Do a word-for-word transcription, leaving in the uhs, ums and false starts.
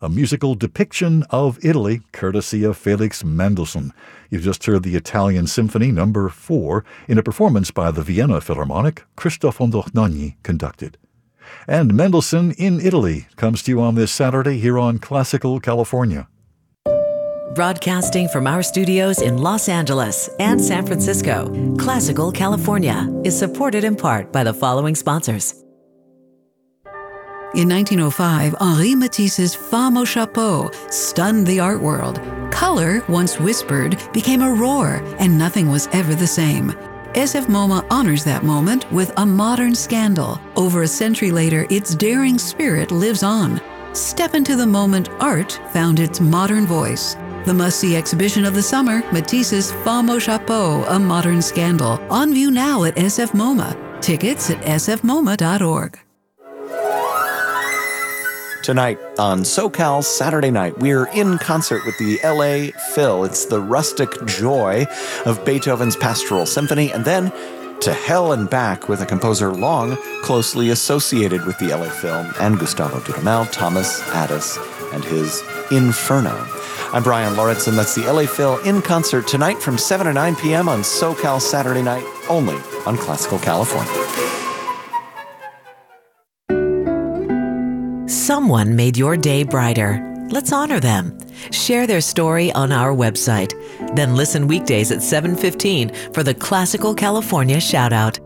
a musical depiction of Italy, courtesy of Felix Mendelssohn. You just heard the Italian Symphony Number four in a performance by the Vienna Philharmonic, Christoph Ondohnanyi conducted. And Mendelssohn in Italy comes to you on this Saturday here on Classical California. Broadcasting from our studios in Los Angeles and San Francisco, Classical California is supported in part by the following sponsors. In nineteen oh five, Henri Matisse's Femme au Chapeau stunned the art world. Color, once whispered, became a roar, and nothing was ever the same. S F MoMA honors that moment with a modern scandal. Over a century later, its daring spirit lives on. Step into the moment art found its modern voice. The must-see exhibition of the summer, Matisse's Femme au Chapeau, A Modern Scandal. On view now at S F MoMA. Tickets at s f moma dot org. Tonight on SoCal Saturday Night, we're in concert with the L A Phil. It's the rustic joy of Beethoven's Pastoral Symphony, and then to hell and back with a composer long closely associated with the L A Phil and Gustavo Dudamel, Thomas Addis, and his Inferno. I'm Brian Lawrence, and that's the L A Phil in concert tonight from seven to nine p.m. on SoCal Saturday Night, only on Classical California. Someone made your day brighter. Let's honor them. Share their story on our website. Then listen weekdays at seven fifteen for the Classical California Shoutout.